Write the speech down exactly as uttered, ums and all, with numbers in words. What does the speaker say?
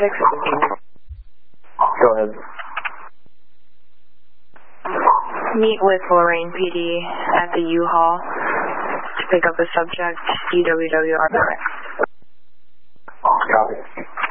six. Go ahead. Meet with Lorraine P D at the U-Haul to pick up the subject, D W W R. Copy.